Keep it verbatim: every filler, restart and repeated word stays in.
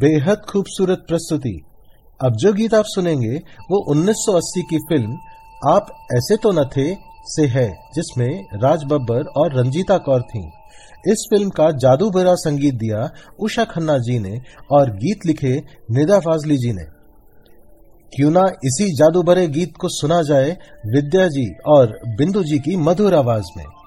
बेहद खूबसूरत प्रस्तुति। अब जो गीत आप सुनेंगे वो उन्नीस सौ अस्सी की फिल्म आप ऐसे तो न थे से है, जिसमें राज बब्बर और रंजीता कौर थीं। इस फिल्म का जादू भरा संगीत दिया उषा खन्ना जी ने और गीत लिखे निदा फाजली जी ने। क्यों ना इसी जादू भरे गीत को सुना जाए विद्या जी और बिंदु जी की मधुर आवाज में।